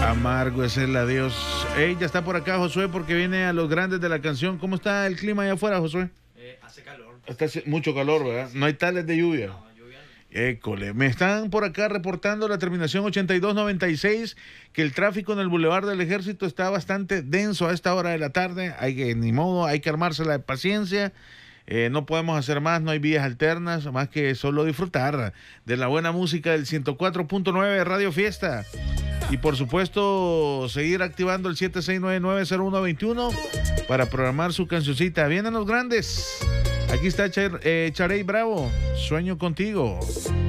Amargo es el adiós. Ey, ya está por acá Josué porque viene a los grandes de la canción. ¿Cómo está el clima allá afuera, Josué? Hace calor. Está mucho calor, ¿verdad? No hay tales de lluvia. No, lluvia no. École, me están por acá reportando la terminación 8296 que el tráfico en el Boulevard del Ejército está bastante denso a esta hora de la tarde. Ni modo, hay que armársela de paciencia. No podemos hacer más, no hay vías alternas, más que solo disfrutar de la buena música del 104.9 de Radio Fiesta. Y por supuesto, seguir activando el 76990121 para programar su cancioncita. Vienen los grandes. Aquí está Charey Bravo, Sueño Contigo.